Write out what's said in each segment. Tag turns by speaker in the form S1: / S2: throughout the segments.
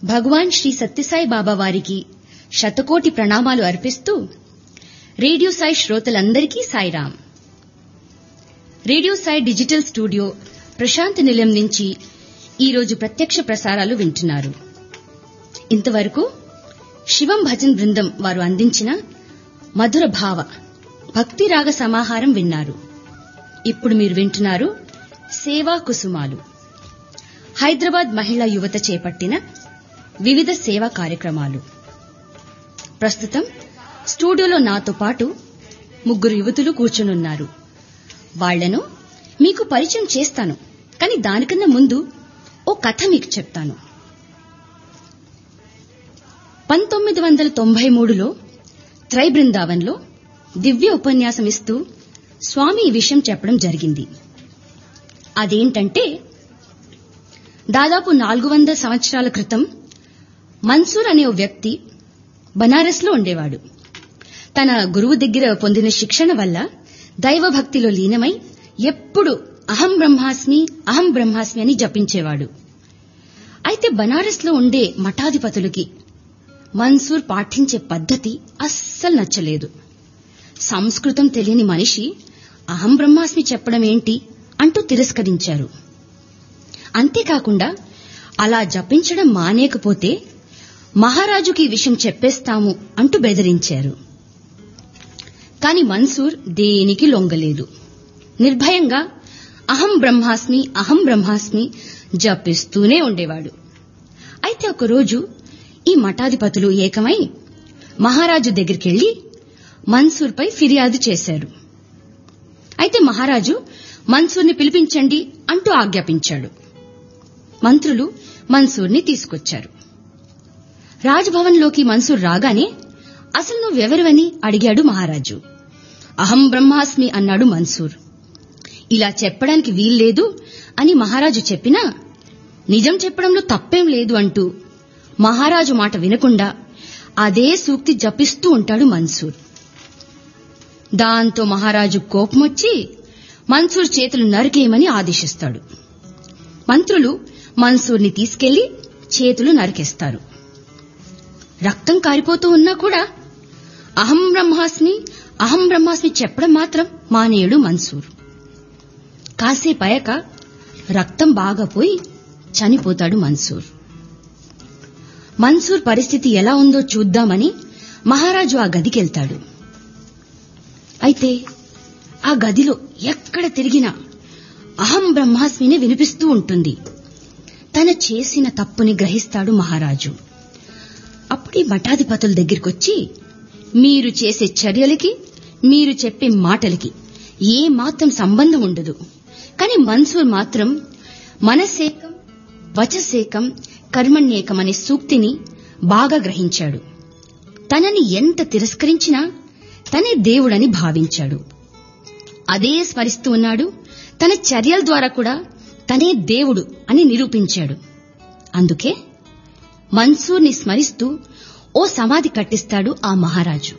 S1: భగవాన్ శ్రీ సత్యసాయి బాబా వారికి శతకోటి ప్రణామాలు అర్పిస్తూ రేడియో సాయి శ్రోతలందరికీ Sairam. Radio Sai digital studio Prashanti నిలయం నుంచి ఈరోజు ప్రత్యక్ష ప్రసారాలు వింటున్నారు. ఇంతవరకు శివం భజన్ బృందం వారు అందించిన మధుర భావ భక్తి రాగ సమాహారం విన్నారు. ఇప్పుడు మీరు వింటున్నారు సేవా కుసుమాలు. హైదరాబాద్ మహిళా యువత చేపట్టిన వివిధ సేవా కార్యక్రమాలు. ప్రస్తుతం స్టూడియోలో నాతో పాటు 3 యువతులు కూర్చునున్నారు. వాళ్లను మీకు పరిచయం చేస్తాను, కానీ దానికన్నా ముందు ఓ కథ మీకు చెప్తాను. 1993లో త్రై బృందావన్లో దివ్య ఉపన్యాసం ఇస్తూ స్వామి ఈ విషయం చెప్పడం జరిగింది. అదేంటంటే, దాదాపు 400 సంవత్సరాల క్రితం మన్సూర్ అనే ఓ వ్యక్తి బనారస్లో ఉండేవాడు. తన గురువు దగ్గర పొందిన శిక్షణ వల్ల దైవభక్తిలో లీనమై ఎప్పుడు అహం బ్రహ్మాస్మి అహం బ్రహ్మాస్మి అని జపించేవాడు. అయితే బనారస్లో ఉండే మఠాధిపతులకి మన్సూర్ పాటించే పద్ధతి అస్సలు నచ్చలేదు. సంస్కృతం తెలియని మనిషి అహం బ్రహ్మాస్మి చెప్పడం ఏంటి అంటూ తిరస్కరించారు. అంతేకాకుండా అలా జపించడం మానేకపోతే మహారాజుకి ఈ విషయం చెప్పేస్తాము అంటూ బెదిరించారు. కాని మన్సూర్ దేనికి లొంగలేదు. నిర్భయంగా అహం బ్రహ్మాస్మి అహం బ్రహ్మాస్మి జపిస్తూనే ఉండేవాడు. అయితే ఒకరోజు ఈ మఠాధిపతులు ఏకమై మహారాజు దగ్గరికెళ్లి మన్సూర్పై ఫిర్యాదు చేశారు. అయితే మహారాజు మన్సూర్ని పిలిపించండి అంటూ ఆజ్ఞాపించాడు. మంత్రులు మన్సూర్ని తీసుకొచ్చారు. రాజ్భవన్లోకి మన్సూర్ రాగానే అసలు నువ్వెవరివని అడిగాడు మహారాజు. అహం బ్రహ్మాస్మి అన్నాడు మన్సూర్. ఇలా చెప్పడానికి వీల్లేదు అని మహారాజు చెప్పినా నిజం చెప్పడంలో తప్పేం లేదు అంటూ మహారాజు మాట వినకుండా అదే సూక్తి జపిస్తూ ఉంటాడు మన్సూర్. దాంతో మహారాజు కోపమొచ్చి మన్సూర్ చేతులు నరికేయమని ఆదేశిస్తాడు. మంత్రులు మన్సూర్ని తీసుకెళ్లి చేతులు నరికేస్తారు. రక్తం కారిపోతూ ఉన్నా కూడా అహం బ్రహ్మాస్మి చెప్పడం మాత్రం మానేయుడు మన్సూర్. కాసేపయ్యాక రక్తం బాగా పోయి చనిపోతాడు మన్సూర్. మన్సూర్ పరిస్థితి ఎలా ఉందో చూద్దామని మహారాజు ఆ గదికెళ్తాడు. అయితే ఆ గదిలో ఎక్కడ తిరిగినా అహం బ్రహ్మాస్మినే వినిపిస్తూ ఉంటుంది. తన చేసిన తప్పుని గ్రహిస్తాడు మహారాజు. అప్పుడే మఠాధిపతుల దగ్గరికొచ్చి, మీరు చేసే చర్యలకి మీరు చెప్పే మాటలకి ఏ మాత్రం సంబంధం ఉండదు, కానీ మన్సూర్ మాత్రం మనసేకం వచసేకం కర్మణ్యేకం అనే సూక్తిని బాగా గ్రహించాడు. తనని ఎంత తిరస్కరించినా తనే దేవుడని భావించాడు. అదే స్మరిస్తూ ఉన్నాడు. తన చర్యల ద్వారా కూడా తనే దేవుడు అని నిరూపించాడు. అందుకే మన్సూర్ని స్మరిస్తూ ఓ సమాధి కట్టిస్తాడు ఆ మహారాజు.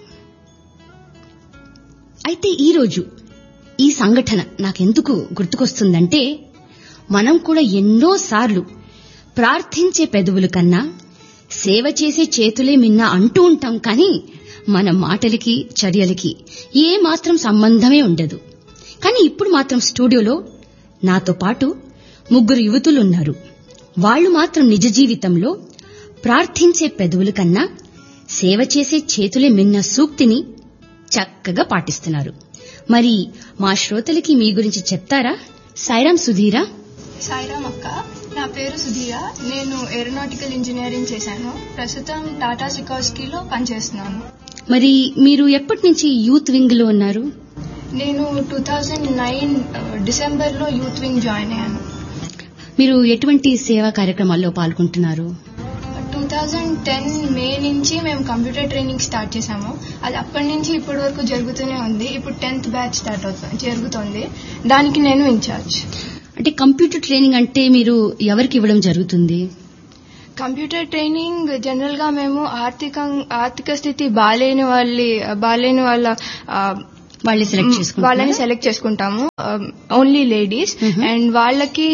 S1: అయితే ఈరోజు ఈ సంఘటన నాకెందుకు గుర్తుకొస్తుందంటే, మనం కూడా ఎన్నోసార్లు ప్రార్థించే పెదవుల కన్నా సేవ చేసే చేతులే మిన్నా అంటూ ఉంటాం, కానీ మన మాటలకి చర్యలకి ఏ మాత్రం సంబంధమే ఉండదు. కానీ ఇప్పుడు మాత్రం స్టూడియోలో నాతో పాటు 3 యువతులున్నారు. వాళ్లు మాత్రం నిజ జీవితంలో ప్రార్థించే పెదవుల కన్నా సేవ చేసే చేతులే మిన్న సూక్తిని చక్కగా పాటిస్తున్నారు. మరి మా శ్రోతలకి మీ గురించి చెప్తారా? సాయిరాం సుధీరా.
S2: సాయిరాం అక్క, నా పేరు సుధీరా. నేను ఏరోనాటికల్ ఇంజనీరింగ్ చేశాను. ప్రస్తుతం టాటా సికాస్కీలో పనిచేస్తున్నాను.
S1: మరి మీరు ఎప్పటి నుంచి యూత్ వింగ్ లో ఉన్నారు?
S2: నేను 2009 డిసెంబర్లో యూత్ వింగ్ జాయిన్ అయ్యాను.
S1: మీరు ఎటువంటి సేవా కార్యక్రమాల్లో పాల్గొంటున్నారు?
S2: 2010 మే నుంచి మేము కంప్యూటర్ ట్రైనింగ్ స్టార్ట్ చేశాము. అది అప్పటి నుంచి ఇప్పటి వరకు జరుగుతూనే ఉంది. ఇప్పుడు 10th బ్యాచ్ జరుగుతోంది. దానికి నేను ఇన్ఛార్జ్.
S1: అంటే కంప్యూటర్ ట్రైనింగ్ అంటే మీరు ఎవరికి ఇవ్వడం జరుగుతుంది?
S2: కంప్యూటర్ ట్రైనింగ్ జనరల్ గా మేము ఆర్థిక స్థితి బాలేని వాళ్ళ వాళ్ళని సెలెక్ట్ చేసుకుంటాము, ఓన్లీ లేడీస్. అండ్ వాళ్ళకి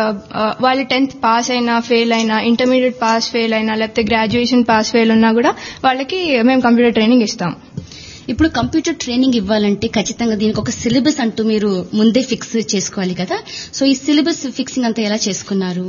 S2: వాళ్ళు 10th పాస్ అయినా ఫెయిల్ అయినా, ఇంటర్మీడియట్ పాస్ ఫెయిల్ అయినా, లేకపోతే గ్రాడ్యుయేషన్ పాస్ ఫెయిల్ ఉన్నా కూడా వాళ్ళకి మేము కంప్యూటర్ ట్రైనింగ్ ఇస్తాం.
S1: ఇప్పుడు కంప్యూటర్ ట్రైనింగ్ ఇవ్వాలంటే ఖచ్చితంగా దీనికి ఒక సిలబస్ అంటూ మీరు ముందే ఫిక్స్ చేసుకోవాలి కదా. సో ఈ సిలబస్ ఫిక్సింగ్ అంతా ఎలా చేసుకున్నారు?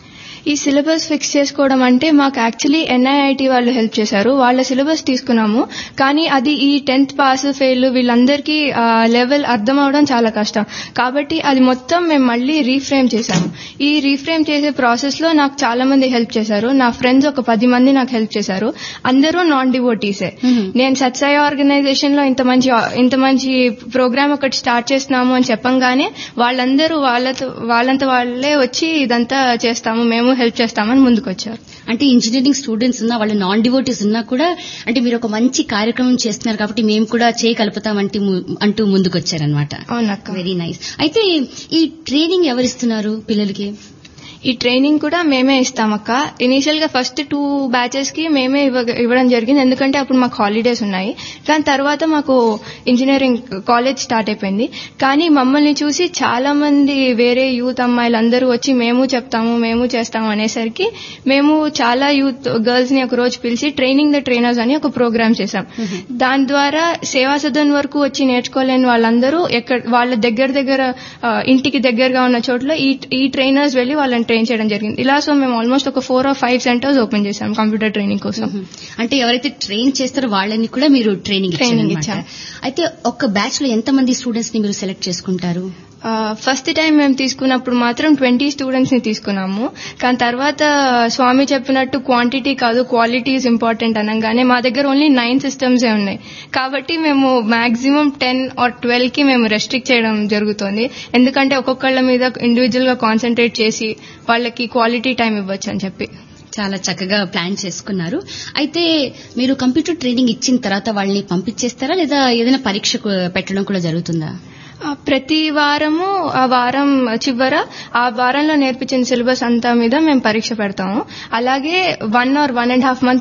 S2: ఈ సిలబస్ ఫిక్స్ చేసుకోవడం అంటే మాకు యాక్చువల్లీ NIIT వాళ్ళు హెల్ప్ చేశారు. వాళ్ళ సిలబస్ తీసుకున్నాము, కానీ అది ఈ 10th పాస్ ఫెయిల్ వీళ్ళందరికీ లెవెల్ అర్థం అవడం చాలా కష్టం. కాబట్టి అది మొత్తం మేము మళ్ళీ రీఫ్రేమ్ చేశాము. ఈ రీఫ్రేమ్ చేసే ప్రాసెస్ లో నాకు చాలా మంది హెల్ప్ చేశారు. నా ఫ్రెండ్స్ ఒక 10 మంది నాకు హెల్ప్ చేశారు. అందరూ నాన్ డివోటీసే. నేను సత్సాయి ఆర్గనైజేషన్ లో ఇంత మంచి ప్రోగ్రామ్ ఒకటి స్టార్ట్ చేస్తున్నాము అని చెప్పంగానే వాళ్ళందరూ వాళ్ళంత వాళ్ళే వచ్చి ఇదంతా చేస్తాము, మేము హెల్ప్ చేస్తామని ముందుకు వచ్చారు.
S1: అంటే ఇంజనీరింగ్ స్టూడెంట్స్ ఉన్నా, వాళ్ళ నాన్ డివోటీస్ ఉన్నా కూడా అంటే మీరు ఒక మంచి కార్యక్రమం చేస్తున్నారు కాబట్టి మేము కూడా చేయగలుగుతాం అంటూ ముందుకు వచ్చారనమాట.
S2: అవునక్క,
S1: వెరీ నైస్. అయితే ఈ ట్రైనింగ్ ఎవరిస్తున్నారు పిల్లలకి?
S2: ఈ ట్రైనింగ్ కూడా మేమే ఇస్తామక్క. ఇనీషియల్ గా ఫస్ట్ 2 బ్యాచెస్ కి మేమే ఇవ్వడం జరిగింది, ఎందుకంటే అప్పుడు మాకు హాలిడేస్ ఉన్నాయి. కానీ తర్వాత మాకు ఇంజనీరింగ్ కాలేజ్ స్టార్ట్ అయిపోయింది. కానీ మమ్మల్ని చూసి చాలా మంది వేరే యూత్ అమ్మాయిలు అందరూ వచ్చి మేము చెప్తాము, మేము చేస్తాము అనేసరికి మేము చాలా యూత్ గర్ల్స్ ని ఒక రోజు పిలిచి ట్రైనింగ్ ద ట్రైనర్స్ అని ఒక ప్రోగ్రామ్ చేశాం. దాని ద్వారా సేవా సదన్ వరకు వచ్చి నేర్చుకోలేని వాళ్ళందరూ వాళ్ళ దగ్గర ఇంటికి దగ్గరగా ఉన్న చోట్ల ఈ ట్రైనర్స్ వెళ్లి వాళ్ళని ట్రైన్ చేయడం జరిగింది. ఇలా సో మేము ఆల్మోస్ట్ ఒక 4 or 5 సెంటర్స్ ఓపెన్ చేశాం కంప్యూటర్ ట్రైనింగ్ కోసం.
S1: అంటే ఎవరైతే ట్రైన్ చేస్తారో వాళ్ళని కూడా మీరు ట్రైనింగ్ ఇచ్చారు. అయితే ఒక బ్యాచ్ లో ఎంత మంది స్టూడెంట్స్ ని మీరు సెలెక్ట్ చేసుకుంటారు?
S2: ఫస్ట్ టైం మేము తీసుకున్నప్పుడు మాత్రం 20 స్టూడెంట్స్ ని తీసుకున్నాము. కానీ తర్వాత స్వామి చెప్పినట్టు క్వాంటిటీ కాదు క్వాలిటీ ఈజ్ ఇంపార్టెంట్ అనగానే మా దగ్గర ఓన్లీ 9 సిస్టమ్సే ఉన్నాయి. కాబట్టి మేము మాక్సిమం 10 or 12 కి మేము రెస్ట్రిక్ట్ చేయడం జరుగుతుంది. ఎందుకంటే ఒక్కొక్కళ్ళ మీద ఇండివిజువల్ గా కాన్సన్ట్రేట్ చేసి వాళ్ళకి క్వాలిటీ టైం ఇవ్వచ్చు అని చెప్పి.
S1: చాలా చక్కగా ప్లాన్ చేసుకున్నారు. అయితే మీరు కంప్యూటర్ ట్రైనింగ్ ఇచ్చిన తర్వాత వాళ్ళని పంపించేస్తారా లేదా ఏదైనా పరీక్ష పెట్టడం కూడా జరుగుతుందా?
S2: ప్రతి వారము ఆ వారం చివర ఆ వారంలో నేర్పించిన సిలబస్ అంతా మీద మేము పరీక్ష పెడతాము. అలాగే 1 or 1.5 month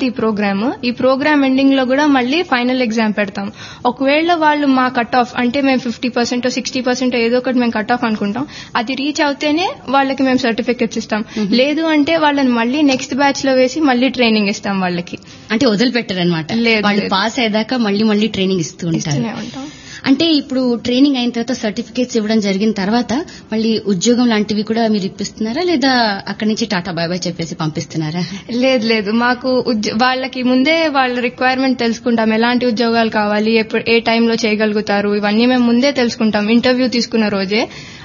S2: ఈ ప్రోగ్రామ్ ఎండింగ్ లో కూడా మళ్ళీ ఫైనల్ ఎగ్జామ్ పెడతాం. ఒకవేళ వాళ్ళు మా కట్ ఆఫ్ అంటే మేము 50% 60% ఏదో ఒకటి మేము కట్ ఆఫ్ అనుకుంటాం, అది రీచ్ అవుతేనే వాళ్ళకి మేము సర్టిఫికెట్స్ ఇస్తాం. లేదు అంటే వాళ్ళని మళ్ళీ నెక్స్ట్ బ్యాచ్ లో వేసి మళ్ళీ ట్రైనింగ్ ఇస్తాం వాళ్ళకి. అంటే
S1: వదిలిపెట్టారనమాట, వాళ్ళు పాస్ అయ్యేదాకా మళ్ళీ ట్రైనింగ్ ఇస్తూ ఉంటాం. అంటే ఇప్పుడు ట్రైనింగ్ అయిన తర్వాత సర్టిఫికేట్స్ ఇవ్వడం జరిగిన తర్వాత మళ్ళీ ఉద్యోగం లాంటివి కూడా మీరు ఇప్పిస్తున్నారా లేదా అక్కడి నుంచి టాటా బాయ్ బాయ్ చెప్పేసి పంపిస్తున్నారా?
S2: లేదు, మాకు వాళ్ళకి ముందే వాళ్ళ రిక్వైర్మెంట్ తెలుసుకుంటాం. ఎలాంటి ఉద్యోగాలు కావాలి, ఏ టైంలో చేయగలుగుతారు, ఇవన్నీ మేము ముందే తెలుసుకుంటాం ఇంటర్వ్యూ తీసుకున్న రోజే.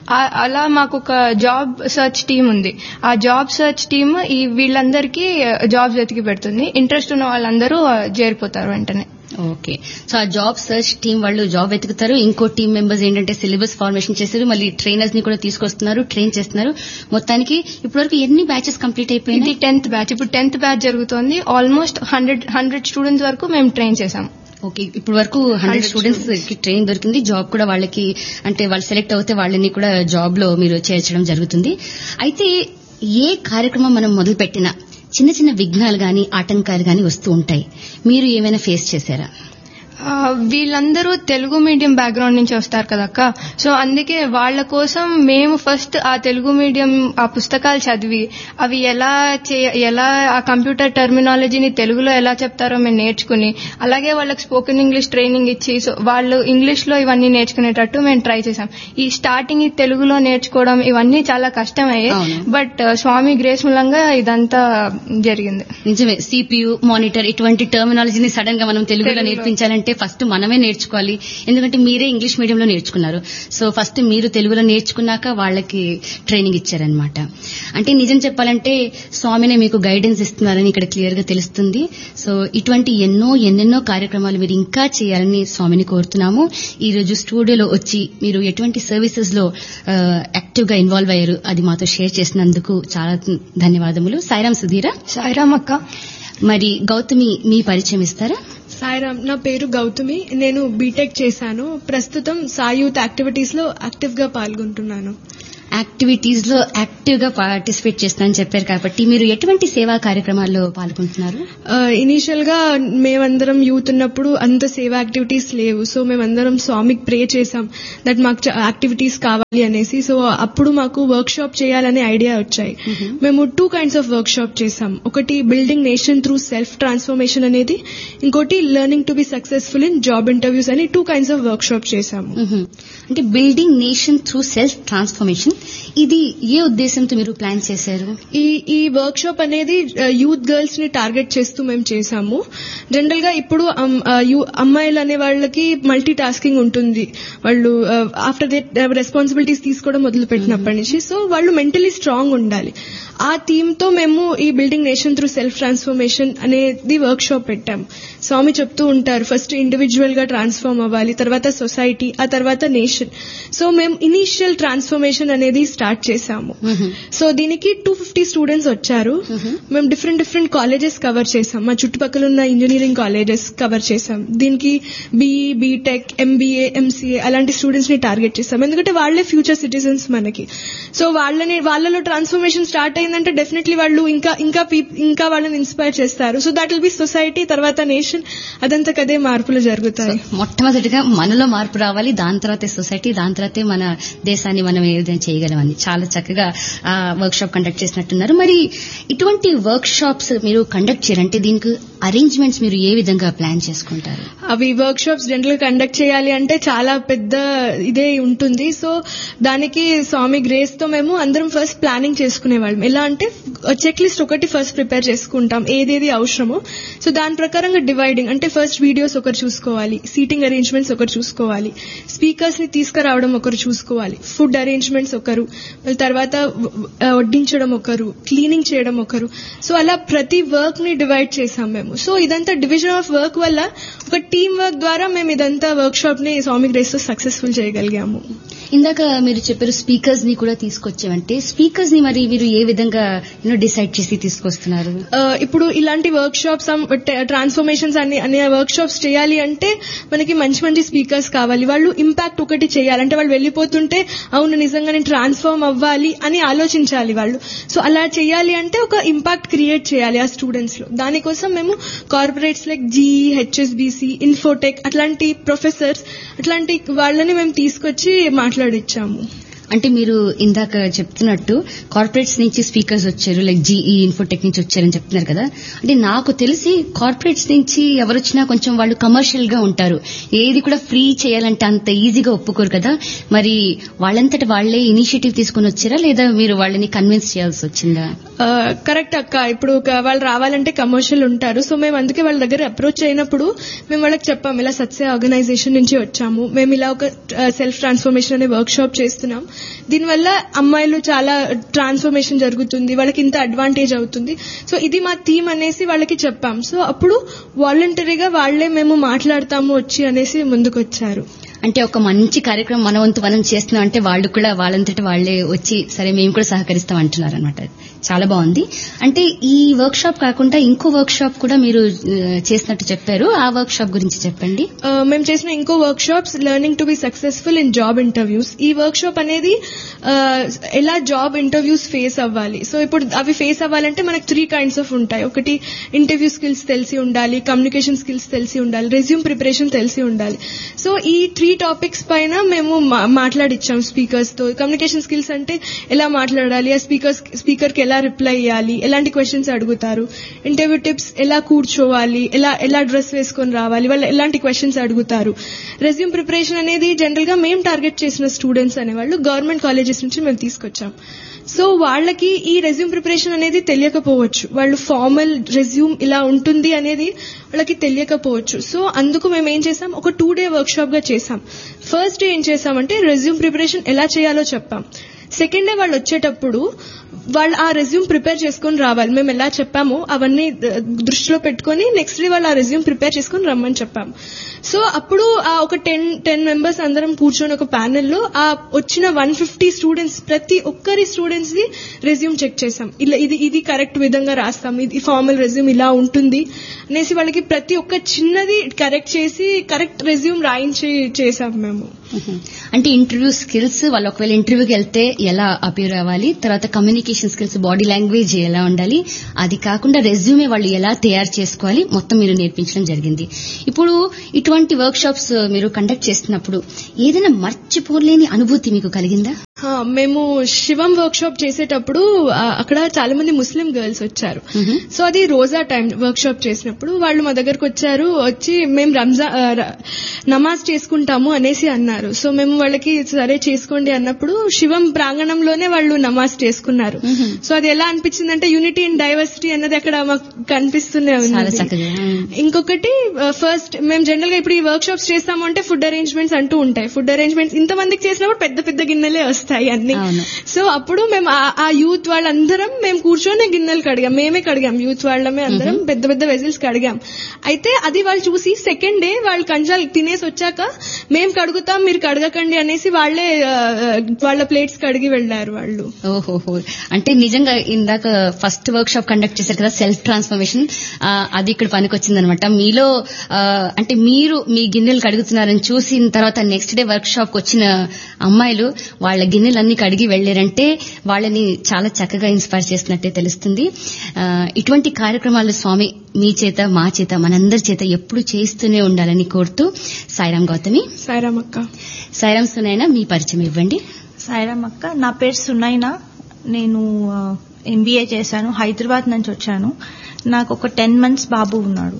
S2: అలా మాకు ఒక జాబ్ సర్చ్ టీమ్ ఉంది. ఆ జాబ్ సర్చ్ టీమ్ వీళ్ళందరికీ జాబ్స్ వెతికి పెడుతుంది. ఇంట్రెస్ట్ ఉన్న వాళ్ళందరూ చేరిపోతారు వెంటనే.
S1: ఓకే, సో ఆ జాబ్ సర్చ్ టీం వాళ్ళు జాబ్ వెతుకుతారు, ఇంకో టీం మెంబర్స్ ఏంటంటే సిలబస్ ఫార్మేషన్ చేశారు, మళ్ళీ ట్రైనర్స్ ని కూడా తీసుకొస్తున్నారు, ట్రైన్ చేస్తున్నారు. మొత్తానికి ఇప్పటివరకు ఎన్ని బ్యాచెస్ కంప్లీట్ అయిపోయింది?
S2: 10th batch. ఇప్పుడు 10th బ్యాచ్ జరుగుతోంది. ఆల్మోస్ట్ 100 స్టూడెంట్స్ వరకు మేము ట్రైన్ చేశాం.
S1: ఓకే, ఇప్పుడు వరకు 100 స్టూడెంట్స్ కి ట్రైన్ దొరికింది. జాబ్ కూడా వాళ్ళకి అంటే వాళ్ళు సెలెక్ట్ అవుతే వాళ్ళని కూడా జాబ్ లో మీరు చేర్చడం జరుగుతుంది. అయితే ఏ కార్యక్రమం మనం మొదలు పెట్టినా చిన్న చిన్న విఘ్నాలు గాని ఆటంకాలు గాని వస్తూ ఉంటాయి. మీరు ఏమైనా ఫేస్ చేశారా?
S2: వీళ్ళందరూ తెలుగు మీడియం బ్యాక్గ్రౌండ్ నుంచి వస్తారు కదక్క. సో అందుకే వాళ్ళ కోసం మేము ఫస్ట్ ఆ తెలుగు మీడియం ఆ పుస్తకాలు చదివి అవి ఎలా ఆ కంప్యూటర్ టెర్మినాలజీని తెలుగులో ఎలా చెప్తారో మేము నేర్చుకుని, అలాగే వాళ్ళకి స్పోకెన్ ఇంగ్లీష్ ట్రైనింగ్ ఇచ్చి సో వాళ్ళు ఇంగ్లీష్ లో ఇవన్నీ నేర్చుకునేటట్టు మేము ట్రై చేశాం. ఈ స్టార్టింగ్ తెలుగులో నేర్చుకోవడం ఇవన్నీ చాలా కష్టమయ్యాయి. బట్ స్వామి గ్రేస్ మూలంగా ఇదంతా జరిగింది.
S1: నిజమే, సిపియు మానిటర్ ఇటువంటి టెర్మినాలజీని సడన్ గా మనం తెలుగులో నేర్పించాలంటే ఫస్ట్ మనమే నేర్చుకోవాలి. ఎందుకంటే మీరే ఇంగ్లీష్ మీడియంలో నేర్చుకున్నారు. సో ఫస్ట్ మీరు తెలుగులో నేర్చుకున్నాక వాళ్ళకి ట్రైనింగ్ ఇచ్చారనమాట. అంటే నిజం చెప్పాలంటే స్వామినే మీకు గైడెన్స్ ఇస్తున్నారని ఇక్కడ క్లియర్ గా తెలుస్తుంది. సో ఇటువంటి ఎన్నెన్నో కార్యక్రమాలు మీరు ఇంకా చేయాలని స్వామిని కోరుతున్నాము. ఈ రోజు స్టూడియోలో వచ్చి మీరు ఎటువంటి సర్వీసెస్ లో యాక్టివ్ గా ఇన్వాల్వ్ అయ్యారు అది మాతో షేర్ చేసినందుకు చాలా ధన్యవాదములు. సాయిరాం సుధీరా.
S2: సాయిరాం అక్క.
S1: మరి గౌతమి మీ పరిచయం ఇస్తారా?
S3: సాయిరామ్, నా పేరు గౌతమి. నేను బీటెక్ చేశాను. ప్రస్తుతం సాయి యూత్ యాక్టివిటీస్ లో యాక్టివ్ గా పాల్గొంటున్నాను.
S1: యాక్టివిటీస్ లో యాక్టివ్ గా పార్టిసిపేట్ చేస్తానని చెప్పారు కాబట్టి మీరు ఎటువంటి సేవా కార్యక్రమాల్లో పాల్గొంటున్నారు?
S3: ఇనీషియల్ గా మేమందరం యూత్ ఉన్నప్పుడు అంత సేవా యాక్టివిటీస్ లేవు. సో మేమందరం స్వామికి ప్రే చేసాం దట్ మాకు యాక్టివిటీస్ కావాలి అనేసి. సో అప్పుడు మాకు వర్క్ షాప్ చేయాలనే ఐడియా వచ్చాయి. మేము 2 kinds ఆఫ్ వర్క్ షాప్ చేసాం. ఒకటి building nation through self transformation అనేది, ఇంకోటి learning to be successful in job interviews అని 2 kinds ఆఫ్ వర్క్ షాప్ చేశాము.
S1: అంటే building nation through self transformation, ఇది ఏ ఉద్దేశంతో మీరు ప్లాన్ చేశారు?
S3: ఈ వర్క్ షాప్ అనేది యూత్ గర్ల్స్ ని టార్గెట్ చేస్తూ మేము చేశాము. జనరల్ గా ఇప్పుడు అమ్మాయిలు అనే వాళ్ళకి మల్టీ టాస్కింగ్ ఉంటుంది. వాళ్ళు ఆఫ్టర్ దే రెస్పాన్సిబిలిటీస్ తీసుకోవడం మొదలు పెట్టినప్పటి నుంచి. సో వాళ్ళు మెంటలీ స్ట్రాంగ్ ఉండాలి. ఆ థీమ్ తో మేము ఈ building nation through self transformation అనేది వర్క్ షాప్ పెట్టాము. స్వామి చెప్తూ ఉంటారు, ఫస్ట్ ఇండివిజువల్ గా ట్రాన్స్ఫార్మ్ అవ్వాలి, తర్వాత సొసైటీ, ఆ తర్వాత నేషన్. సో మేము ఇనీషియల్ ట్రాన్స్ఫర్మేషన్ అనేది స్టార్ట్ చేశాము. సో దీనికి 250 స్టూడెంట్స్ వచ్చారు. మేము డిఫరెంట్ కాలేజెస్ కవర్ చేశాం. మా చుట్టుపక్కల ఉన్న ఇంజనీరింగ్ కాలేజెస్ కవర్ చేశాం. దీనికి బీఈ, బీటెక్, ఎంబీఏ, ఎంసీఏ అలాంటి స్టూడెంట్స్ ని టార్గెట్ చేశాం. ఎందుకంటే వాళ్లే ఫ్యూచర్ సిటిజన్స్ మనకి. సో వాళ్ళలో ట్రాన్స్ఫర్మేషన్ స్టార్ట్ అయిందంటే డెఫినెట్లీ వాళ్ళు ఇంకా వాళ్ళని ఇన్స్పైర్ చేస్తారు. So that will be society, తర్వాత నేషన్, అదంతా కదే మార్పులు జరుగుతాయి.
S1: మొట్టమొదటిగా మనలో మార్పు రావాలి, దాని తర్వాత సొసైటీ, దాని తర్వాతే మన దేశాన్ని మనం ఏ విధంగా చేయగలమని చాలా చక్కగా వర్క్ షాప్ కండక్ట్ చేసినట్టున్నారు. మరి ఇటువంటి వర్క్ షాప్స్ మీరు కండక్ట్ చేయాలంటే దీనికి అరేంజ్మెంట్స్ మీరు ఏ విధంగా ప్లాన్ చేసుకుంటారు?
S3: అవి వర్క్ షాప్స్ జనరల్ గా కండక్ట్ చేయాలి అంటే చాలా పెద్ద ఇదే ఉంటుంది. సో దానికి స్వామి గ్రేస్ తో మేము అందరం ఫస్ట్ ప్లానింగ్ చేసుకునేవాళ్ళం. ఎలా అంటే చెక్ లిస్ట్ ఒకటి ఫస్ట్ ప్రిపేర్ చేసుకుంటాం, ఏదేది అవసరమో. సో దాని ప్రకారంగా డివైడింగ్ అంటే ఫస్ట్ వీడియోస్ ఒకరు చూసుకోవాలి, సీటింగ్ అరేంజ్మెంట్స్ ఒకరు చూసుకోవాలి, స్పీకర్స్ ని తీసుకురావడం ఒకరు చూసుకోవాలి, ఫుడ్ అరేంజ్మెంట్స్ ఒకరు, తర్వాత వడ్డించడం ఒకరు, క్లీనింగ్ చేయడం ఒకరు. సో అలా ప్రతి వర్క్ ని డివైడ్ చేసాం మేము. సో ఇదంతా డివిజన్ ఆఫ్ వర్క్ వల్ల ఒక టీమ్ వర్క్ ద్వారా మేము ఇదంతా వర్క్ షాప్ ని స్వామి గ్రేస్ తో సక్సెస్ఫుల్ చేయగలిగాము.
S1: ఇందాక మీరు చెప్పారు స్పీకర్స్ ని కూడా తీసుకొచ్చామంటే, స్పీకర్స్ ని మరి మీరు ఏ విధంగా డిసైడ్ చేసి తీసుకొస్తున్నారు?
S3: ఇప్పుడు ఇలాంటి వర్క్ షాప్స్ ట్రాన్స్ఫర్మేషన్స్ అనే వర్క్ షాప్స్ చేయాలి అంటే మనకి మంచి స్పీకర్స్ కావాలి. వాళ్ళు ఇంపాక్ట్ ఒకటి చేయాలంటే వాళ్ళు వెళ్లిపోతుంటే అవును నిజంగా నేను ట్రాన్స్ఫార్మ్ అవ్వాలి అని ఆలోచించాలి వాళ్ళు. సో అలా చేయాలి అంటే ఒక ఇంపాక్ట్ క్రియేట్ చేయాలి ఆ స్టూడెంట్స్ లో. దానికోసం మేము corporates like GE, HSBC, Infotech అట్లాంటి ప్రొఫెసర్స్ అట్లాంటి వాళ్ళని మేము తీసుకొచ్చి మాట్లాడిచ్చాము.
S1: అంటే మీరు ఇందాక చెప్తున్నట్టు కార్పొరేట్స్ నుంచి స్పీకర్స్ వచ్చారు, లైక్ జీఈ, ఇన్ఫోటెక్ నుంచి వచ్చారని చెప్తున్నారు కదా. అంటే నాకు తెలిసి కార్పొరేట్స్ నుంచి ఎవరొచ్చినా కొంచెం వాళ్ళు కమర్షియల్ గా ఉంటారు, ఏది కూడా ఫ్రీ చేయాలంటే అంత ఈజీగా ఒప్పుకోరు కదా. మరి వాళ్ళంతటి వాళ్లే ఇనిషియేటివ్ తీసుకుని వచ్చారా, లేదా మీరు వాళ్ళని కన్విన్స్ చేయాల్సి వచ్చిందా?
S3: కరెక్ట్ అక్క. ఇప్పుడు వాళ్ళు రావాలంటే కమర్షియల్ ఉంటారు. సో మేము అందుకే వాళ్ళ దగ్గర అప్రోచ్ అయినప్పుడు మేము వాళ్ళకి చెప్పాం, ఇలా సత్య ఆర్గనైజేషన్ నుంచి వచ్చాము, మేము ఇలా ఒక సెల్ఫ్ ట్రాన్స్ఫర్మేషన్ అనే వర్క్ షాప్ చేస్తున్నాం, దీనివల్ల అమ్మాయిలు చాలా ట్రాన్స్ఫర్మేషన్ జరుగుతుంది, వాళ్ళకి ఇంత అడ్వాంటేజ్ అవుతుంది. సో ఇది మా థీమ్ అనేసి వాళ్ళకి చెప్పాం. సో అప్పుడు వాలంటరీగా వాళ్లే మేము మాట్లాడతాము వచ్చి అనేసి ముందుకొచ్చారు.
S1: అంటే ఒక మంచి కార్యక్రమం మన వంతు మనం చేస్తున్నాం అంటే వాళ్ళు కూడా వాళ్ళంతటి వాళ్లే వచ్చి సరే మేము కూడా సహకరిస్తాం అంటున్నారు అనమాట. చాలా బాగుంది. అంటే ఈ వర్క్ షాప్ కాకుండా ఇంకో వర్క్ షాప్ కూడా మీరు చేసినట్టు చెప్పారు, ఆ వర్క్ షాప్ గురించి చెప్పండి.
S3: మేము చేసిన ఇంకో work shops learning to be successful in job interviews. ఈ వర్క్ షాప్ అనేది ఎలా జాబ్ ఇంటర్వ్యూస్ ఫేస్ అవ్వాలి. సో ఇప్పుడు అవి ఫేస్ అవ్వాలంటే మనకు 3 kinds ఆఫ్ ఉంటాయి. ఒకటి ఇంటర్వ్యూ స్కిల్స్ తెలిసి ఉండాలి, కమ్యూనికేషన్ స్కిల్స్ తెలిసి ఉండాలి, రెజ్యూమ్ ప్రిపరేషన్ తెలిసి ఉండాలి. సో ఈ 3 టాపిక్స్ పైన మేము మాట్లాడిచ్చాం స్పీకర్స్ తో. కమ్యూనికేషన్ స్కిల్స్ అంటే ఎలా మాట్లాడాలి, ఆ స్పీకర్ కి ఎలా రిప్లై ఇవ్వాలి, ఎలాంటి క్వశ్చన్స్ అడుగుతారు, ఇంటర్వ్యూ టిప్స్ ఎలా కూర్చోవాలి, ఎలా డ్రెస్ వేసుకొని రావాలి, వాళ్ళు ఎలాంటి క్వశ్చన్స్ అడుగుతారు. రెజ్యూమ్ ప్రిపరేషన్ అనేది జనరల్ గా మేము టార్గెట్ చేసిన స్టూడెంట్స్ అనేవాళ్ళు గవర్నమెంట్ కాలేజెస్ నుంచి మేము తీసుకొచ్చాం. సో వాళ్ళకి ఈ రెజ్యూమ్ ప్రిపరేషన్ అనేది తెలియకపోవచ్చు, వాళ్ళు ఫార్మల్ రెజ్యూమ్ ఇలా ఉంటుంది అనేది వాళ్ళకి తెలియకపోవచ్చు. సో అందుకు మేము ఏం చేసాం, ఒక 2 day వర్క్ షాప్ గా చేసాం. ఫస్ట్ డే ఏం చేసామంటే రెజ్యూమ్ ప్రిపరేషన్ ఎలా చేయాలో చెప్పాం. సెకండ్ డే వాళ్ళు వచ్చేటప్పుడు వాళ్ళు ఆ రెజ్యూమ్ ప్రిపేర్ చేసుకుని రావాలి. మేము ఎలా చెప్పామో అవన్నీ దృష్టిలో పెట్టుకుని నెక్స్ట్ డే వాళ్ళు ఆ రెజ్యూమ్ ప్రిపేర్ చేసుకుని రమ్మని చెప్పాము. సో అప్పుడు ఒక 10 members అందరం కూర్చొని ఒక ప్యానెల్లో ఆ వచ్చిన 150 స్టూడెంట్స్ ప్రతి ఒక్కరి స్టూడెంట్స్ ది రెజ్యూమ్ చెక్ చేసాం. ఇది కరెక్ట్ విధంగా రాస్తాం, ఇది ఫార్మల్ రెజ్యూమ్ ఇలా ఉంటుంది అనేసి వాళ్ళకి ప్రతి ఒక్క చిన్నది కరెక్ట్ చేసి కరెక్ట్ రెజ్యూమ్ రాయించి చేసాం మేము.
S1: అంటే ఇంటర్వ్యూ స్కిల్స్, వాళ్ళు ఒకవేళ ఇంటర్వ్యూకి వెళ్తే ఎలా అపియర్ అవ్వాలి, తర్వాత కమ్యూనికేషన్ స్కిల్స్, బాడీ లాంగ్వేజ్ ఎలా ఉండాలి, అది కాకుండా రెజ్యూమే వాళ్ళు ఎలా తయారు చేసుకోవాలి, మొత్తం మీరు నేర్పించడం జరిగింది. ఇప్పుడు ఇటువంటి వర్క్ షాప్స్ మీరు కండక్ట్ చేస్తున్నప్పుడు ఏదైనా మర్చిపోలేని అనుభూతి మీకు కలిగిందా?
S3: మేము శివం వర్క్ షాప్ చేసేటప్పుడు అక్కడ చాలా మంది ముస్లిం గర్ల్స్ వచ్చారు. సో అది రోజా టైం వర్క్ షాప్ చేసినప్పుడు వాళ్ళు మా దగ్గరకు వచ్చి మేము నమాజ్ చేసుకుంటాము అనేసి అన్నారు. సో మేము వాళ్ళకి సరే చేసుకోండి అన్నప్పుడు శివం ప్రాంగణంలోనే వాళ్ళు నమాజ్ చేసుకున్నారు. సో అది ఎలా అనిపించింది అంటే యూనిటీ ఇన్ డైవర్సిటీ అన్నది అక్కడ మాకు కనిపిస్తూనే ఉంది. ఇంకొకటి ఫస్ట్ మేము జనరల్ గా ఇప్పుడు ఈ వర్క్ షాప్స్ చేస్తాము అంటే ఫుడ్ అరేంజ్మెంట్స్ అంటూ ఉంటాయి. ఫుడ్ అరేంజ్మెంట్స్ ఇంతమందికి చేసినప్పుడు పెద్ద పెద్ద గిన్నెలే వస్తాయి అన్ని. సో అప్పుడు మేము ఆ యూత్ వాళ్ళందరం మేము కూర్చొని గిన్నెలు కడిగాం, మేమే కడిగాం, యూత్ వాళ్ళమే అందరం పెద్ద పెద్ద వెజిల్స్ కడిగాం. అయితే అది వాళ్ళు చూసి సెకండ్ డే వాళ్ళు కంచాలు తినేసి వచ్చాక మేము కడుగుతాం మీరు కడగకండి అనేసి వాళ్ళే వాళ్ళ ప్లేట్స్ కడిగి వెళ్లారు వాళ్ళు.
S1: ఓహోహో, అంటే నిజంగా ఇందాక ఫస్ట్ వర్క్ షాప్ కండక్ట్ చేశారు కదా, సెల్ఫ్ ట్రాన్స్ఫర్మేషన్, అది ఇక్కడ పనికొచ్చిందనమాట. మీలో అంటే మీరు మీ గిన్నెలు కడుగుతున్నారని చూసిన తర్వాత నెక్స్ట్ డే వర్క్ షాప్ వచ్చిన అమ్మాయిలు వాళ్ళ గిన్నెలన్నీ కడిగి వెళ్లారంటే వాళ్ళని చాలా చక్కగా ఇన్స్పైర్ చేసినట్టే తెలుస్తుంది. ఇటువంటి కార్యక్రమాలు స్వామి మీ చేత మా చేత మనందరి చేత ఎప్పుడు చేస్తూనే ఉండాలని కోరుతూ, సాయిరాం గౌతమి.
S3: సాయిరాం అక్క.
S1: సాయిరాం సునైనా, మీ పరిచయం ఇవ్వండి.
S4: సాయిరాం అక్క, నా పేరు సునైనా. నేను MBA చేశాను, హైదరాబాద్ నుంచి వచ్చాను. నాకు ఒక 10 months బాబు ఉన్నాడు.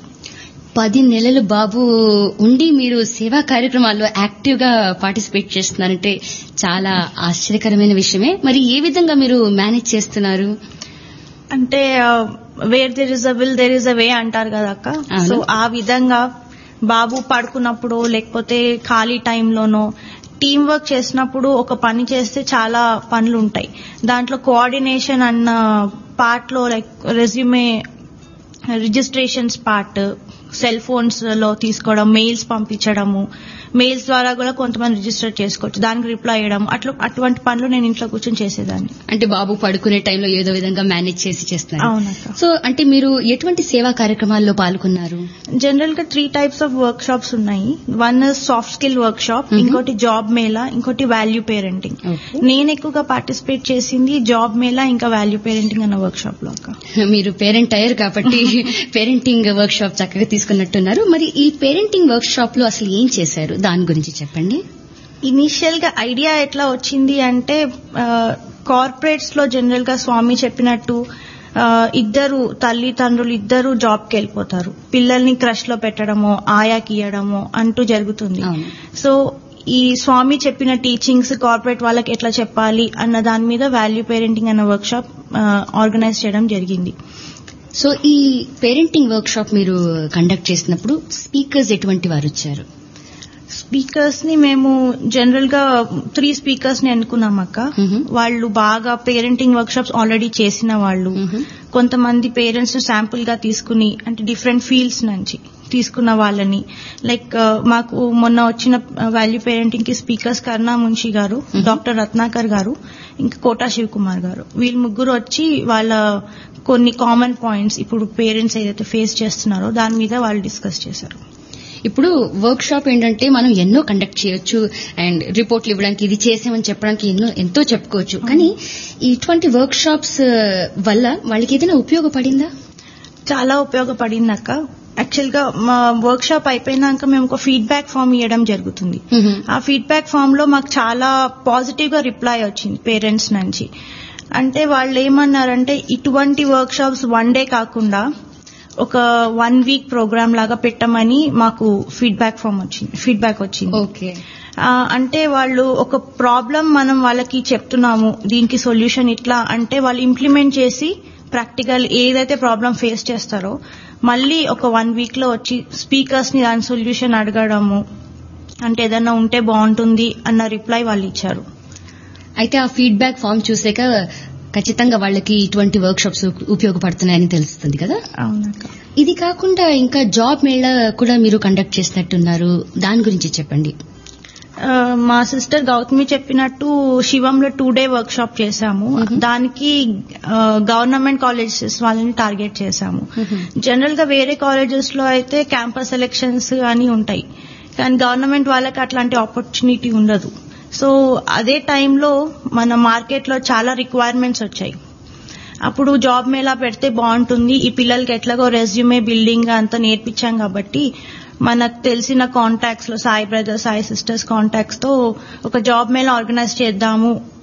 S1: 10 నెలలు బాబు ఉండి మీరు సేవా కార్యక్రమాల్లో యాక్టివ్ గా పార్టిసిపేట్ చేస్తున్నారంటే చాలా ఆశ్చర్యకరమైన విషయమే. మరి ఏ విధంగా మీరు మేనేజ్ చేస్తున్నారు?
S4: అంటే where there is a will there is a వే అంటారు కదా అక్క. సో ఆ విధంగా బాబు పడుకున్నప్పుడు లేకపోతే ఖాళీ టైంలోనో టీం వర్క్ చేసినప్పుడు ఒక పని చేస్తే చాలా పనులు ఉంటాయి. దాంట్లో కోఆర్డినేషన్ అన్న పార్ట్ లో like resume registrations part, cell phones లో తీసుకోవడం, మెయిల్స్ పంపించడము, మెయిల్స్ ద్వారా కూడా కొంతమంది రిజిస్టర్ చేసుకోవచ్చు, దానికి రిప్లై అయ్యడం, అటువంటి పనులు నేను ఇంట్లో కూర్చొని చేసేదాన్ని.
S1: అంటే బాబు పడుకునే టైంలో ఏదో విధంగా మేనేజ్ చేసి చేస్తున్నారు.
S4: అవునక్క.
S1: సో అంటే మీరు ఎటువంటి సేవా కార్యక్రమాల్లో పాల్గొన్నారు?
S4: జనరల్ గా 3 types ఆఫ్ వర్క్ షాప్స్ ఉన్నాయి. One soft skill work shop, ఇంకోటి జాబ్ మేళా, ఇంకోటి వాల్యూ పేరెంటింగ్. నేను ఎక్కువగా పార్టిసిపేట్ చేసింది జాబ్ మేళా ఇంకా వాల్యూ పేరెంటింగ్ అన్న వర్క్ షాప్ లో అక్క. మీరు
S1: పేరెంట్ అయ్యారు కాబట్టి పేరెంటింగ్ వర్క్ షాప్ చక్కగా తీసుకున్నట్టున్నారు. మరి ఈ పేరెంటింగ్ వర్క్ షాప్ లో అసలు ఏం చేశారు, దాని గురించి చెప్పండి.
S4: ఇనీషియల్ గా ఐడియా ఎట్లా వచ్చింది అంటే కార్పొరేట్స్ లో జనరల్ గా స్వామి చెప్పినట్టు ఇద్దరు తల్లిదండ్రులు ఇద్దరు జాబ్ కి వెళ్ళిపోతారు, పిల్లల్ని క్రష్ లో పెట్టడమో ఆయాకి ఇయ్యడమో అంటూ జరుగుతుంది. సో ఈ స్వామి చెప్పిన టీచింగ్స్ కార్పొరేట్ వాళ్ళకి ఎట్లా చెప్పాలి అన్న దాని మీద వాల్యూ పేరెంటింగ్ అన్న వర్క్ షాప్ ఆర్గనైజ్ చేయడం జరిగింది.
S1: సో ఈ పేరెంటింగ్ వర్క్ షాప్ మీరు కండక్ట్ చేసినప్పుడు స్పీకర్స్ ఎటువంటి వారు వచ్చారు?
S4: స్పీకర్స్ ని మేము జనరల్ గా 3 speakers ని అనుకున్నాం అక్క. వాళ్ళు బాగా పేరెంటింగ్ వర్క్ షాప్స్ ఆల్రెడీ చేసిన వాళ్ళు, కొంతమంది పేరెంట్స్ శాంపుల్ గా తీసుకుని అంటే డిఫరెంట్ ఫీల్డ్స్ నుంచి తీసుకున్న వాళ్ళని, లైక్ మాకు మొన్న వచ్చిన వాల్యూ పేరెంటింగ్ కి స్పీకర్స్ కరుణా మున్షి గారు, డాక్టర్ రత్నాకర్ గారు, ఇంకా కోటా శివకుమార్ గారు, వీళ్ళు ముగ్గురు వచ్చి వాళ్ళ కొన్ని కామన్ పాయింట్స్ ఇప్పుడు పేరెంట్స్ ఏదైతే ఫేస్ చేస్తున్నారో దాని మీద వాళ్ళు డిస్కస్ చేశారు.
S1: ఇప్పుడు వర్క్ షాప్ ఏంటంటే మనం ఎన్నో కండక్ట్ చేయొచ్చు అండ్ రిపోర్ట్లు ఇవ్వడానికి, ఇది చేసామని చెప్పడానికి ఎంతో చెప్పుకోవచ్చు. కానీ ఇటువంటి వర్క్ షాప్స్ వల్ల వాళ్ళకి ఏదైనా ఉపయోగపడిందా?
S4: చాలా ఉపయోగపడింది అక్క. యాక్చువల్ గా మా వర్క్ షాప్ అయిపోయినాక మేము ఒక ఫీడ్బ్యాక్ ఫామ్ ఇవ్వడం జరుగుతుంది. ఆ ఫీడ్బ్యాక్ ఫామ్ లో మాకు చాలా పాజిటివ్ గా రిప్లై వచ్చింది పేరెంట్స్ నుంచి. అంటే వాళ్ళు ఏమన్నారంటే ఇటువంటి వర్క్ షాప్స్ 1 day కాకుండా ఒక 1 week ప్రోగ్రామ్ లాగా పెట్టమని మాకు ఫీడ్బ్యాక్ వచ్చింది.
S1: ఓకే.
S4: అంటే వాళ్ళు ఒక ప్రాబ్లం మనం వాళ్ళకి చెప్తున్నాము, దీనికి సొల్యూషన్ ఇట్లా అంటే వాళ్ళు ఇంప్లిమెంట్ చేసి ప్రాక్టికల్ ఏదైతే ప్రాబ్లం ఫేస్ చేస్తారో మళ్ళీ ఒక 1 week లో వచ్చి స్పీకర్స్ ని దాని సొల్యూషన్ అడగడము, అంటే ఏదన్నా ఉంటే బాగుంటుంది అన్న రిప్లై వాళ్ళు ఇచ్చారు.
S1: అయితే ఆ ఫీడ్బ్యాక్ ఫామ్ చూసాక ఖచ్చితంగా వాళ్ళకి ఇటువంటి వర్క్ షాప్స్ ఉపయోగపడుతున్నాయని తెలుస్తుంది కదా?
S4: అవునక్క.
S1: ఇది కాకుండా ఇంకా జాబ్ మేళా కూడా మీరు కండక్ట్ చేసినట్టున్నారు, దాని గురించి చెప్పండి.
S4: మా సిస్టర్ గౌతమి చెప్పినట్టు శివంలో 2 day వర్క్ షాప్ చేశాము. దానికి గవర్నమెంట్ కాలేజెస్ వాళ్ళని టార్గెట్ చేశాము. జనరల్ గా వేరే కాలేజెస్ లో అయితే క్యాంపస్ సెలెక్షన్స్ అని ఉంటాయి, కానీ గవర్నమెంట్ వాళ్ళకి అట్లాంటి ఆపర్చునిటీ ఉండదు. సో అదే టైంలో మన మార్కెట్లో చాలా రిక్వైర్మెంట్స్ వచ్చాయి. అప్పుడు జాబ్ మేళా పెడితే బాగుంటుంది, ఈ పిల్లలకి ఎట్లాగో రెజ్యూమే బిల్డింగ్ అంతా నేర్పించాం కాబట్టి మనకు తెలిసిన కాంటాక్ట్స్ లో Sai brothers, Sai sisters contacts తో ఒక జాబ్ మేళా ఆర్గనైజ్ చేద్దాము